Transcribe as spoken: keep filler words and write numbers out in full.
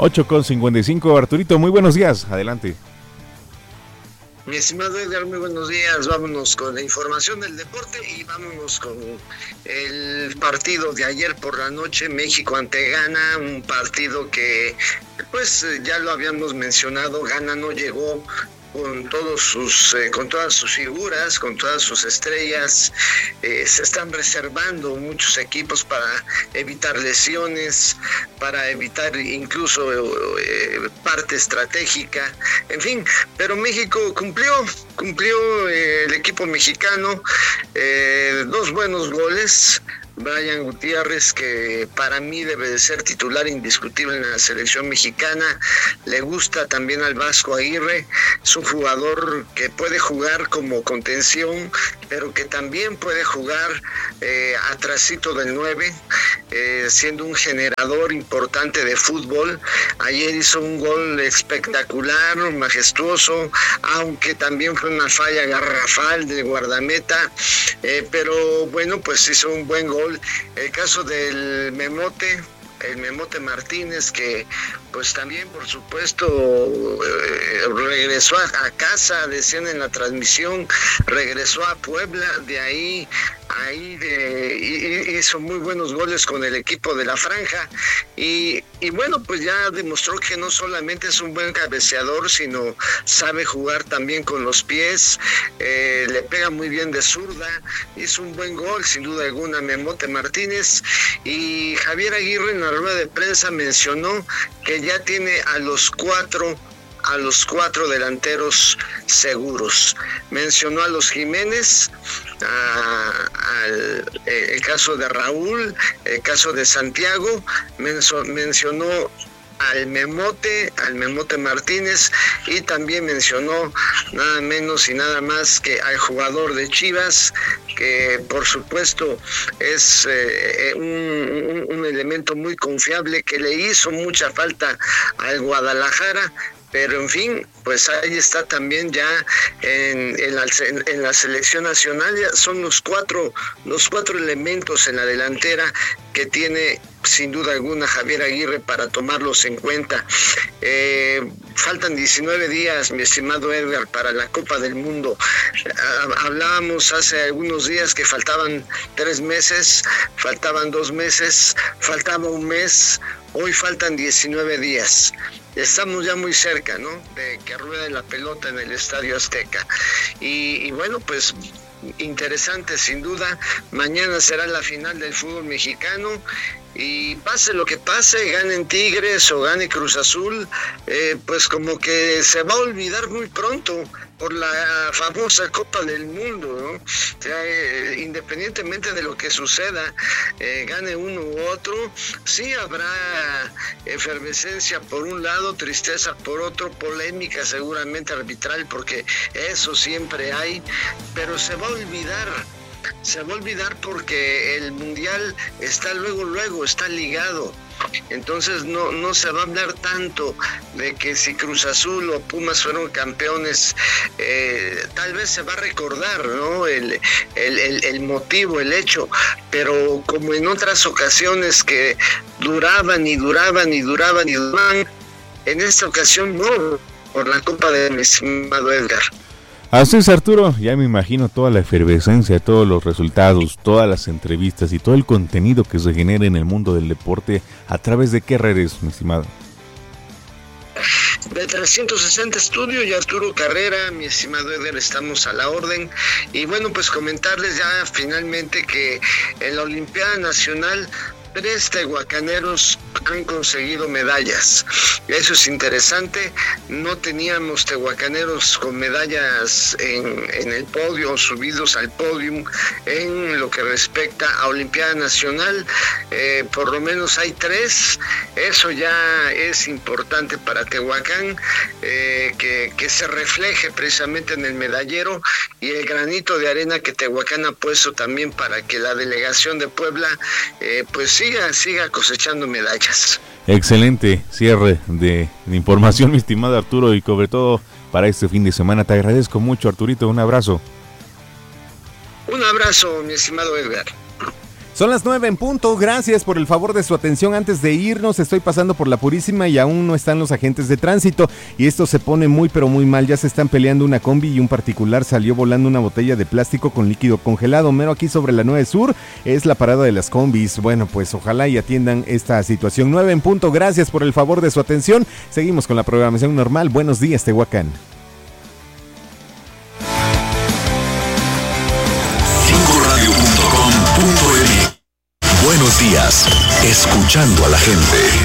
ocho con cincuenta y cinco. Arturito, muy buenos días, adelante. Mi estimado Edgar, muy buenos días. Vámonos con la información del deporte y vámonos con el partido de ayer por la noche, México ante Ghana, un partido que pues ya lo habíamos mencionado. Ghana no llegó con todos sus eh, con todas sus figuras, con todas sus estrellas. Eh, se están reservando muchos equipos para evitar lesiones, para evitar incluso eh, parte estratégica, en fin, pero México cumplió, cumplió eh, el equipo mexicano, eh, dos buenos goles. Brian Gutiérrez, que para mí debe de ser titular indiscutible en la selección mexicana. Le gusta también al Vasco Aguirre, es un jugador que puede jugar como contención, pero que también puede jugar eh, atrasito del nueve, eh, siendo un generador importante de fútbol. Ayer hizo un gol espectacular, majestuoso, aunque también fue una falla garrafal del guardameta, eh, pero bueno, pues hizo un buen gol. El caso del Memote, el Memote Martínez, que pues también por supuesto eh, regresó a, a casa, decían en la transmisión, regresó a Puebla, de ahí, ahí de, hizo muy buenos goles con el equipo de la Franja, y, y bueno, pues ya demostró que no solamente es un buen cabeceador, sino sabe jugar también con los pies, eh, le pega muy bien de zurda, hizo un buen gol sin duda alguna Memote Martínez. Y Javier Aguirre en la rueda de prensa mencionó que ya tiene a los cuatro a los cuatro delanteros seguros. Mencionó a los Jiménez, a, al eh, el caso de Raúl, el caso de Santiago, menso, mencionó al Memote, al Memote Martínez, y también mencionó nada menos y nada más que al jugador de Chivas, que por supuesto es eh, un, un, un elemento muy confiable, que le hizo mucha falta al Guadalajara. Pero en fin, pues ahí está también ya en, en, la, en la selección nacional. Ya son los cuatro, los cuatro elementos en la delantera que tiene sin duda alguna Javier Aguirre para tomarlos en cuenta. Eh, faltan diecinueve días, mi estimado Edgar, para la Copa del Mundo. Hablábamos hace algunos días que faltaban tres meses, faltaban dos meses, faltaba un mes, hoy faltan diecinueve días. Estamos ya muy cerca, ¿no?, de que ruede la pelota en el Estadio Azteca. Y, y bueno, pues interesante sin duda. Mañana será la final del fútbol mexicano. Y pase lo que pase, ganen Tigres o gane Cruz Azul, eh, pues como que se va a olvidar muy pronto por la famosa Copa del Mundo, ¿no? O sea, eh, independientemente de lo que suceda, eh, gane uno u otro, sí habrá efervescencia por un lado, tristeza por otro, polémica seguramente arbitral, porque eso siempre hay, pero se va a olvidar. Se va a olvidar porque el Mundial está luego, luego, está ligado. Entonces no, no se va a hablar tanto de que si Cruz Azul o Pumas fueron campeones, eh, tal vez se va a recordar, ¿no?, el, el, el, el motivo, el hecho, pero como en otras ocasiones que duraban y duraban y duraban y duraban, en esta ocasión no, por la Copa de mi estimado Edgar. Así es, Arturo, ya me imagino toda la efervescencia, todos los resultados, todas las entrevistas y todo el contenido que se genera en el mundo del deporte. ¿A través de qué redes, mi estimado? De trescientos sesenta Estudio y Arturo Carrera, mi estimado Edgar, estamos a la orden. Y bueno, pues comentarles ya finalmente que en la Olimpiada Nacional tres tehuacaneros han conseguido medallas. Eso es interesante. No teníamos tehuacaneros con medallas en, en el podio, subidos al podio en lo que respecta a Olimpiada Nacional. Eh, por lo menos hay tres. Eso ya es importante para Tehuacán, eh, que, que se refleje precisamente en el medallero y el granito de arena que Tehuacán ha puesto también para que la delegación de Puebla eh, pues siga, siga cosechando medallas. Excelente cierre de, de información, mi estimado Arturo, y sobre todo para este fin de semana. Te agradezco mucho, Arturito, un abrazo. Un abrazo, mi estimado Edgar. Son las nueve en punto, gracias por el favor de su atención. Antes de irnos, estoy pasando por la Purísima y aún no están los agentes de tránsito y esto se pone muy pero muy mal. Ya se están peleando una combi y un particular salió volando una botella de plástico con líquido congelado. Mero aquí sobre la nueve Sur es la parada de las combis. Bueno, pues ojalá y atiendan esta situación. Nueve en punto, gracias por el favor de su atención. Seguimos con la programación normal. Buenos días, Tehuacán. Buenos días, escuchando a la gente.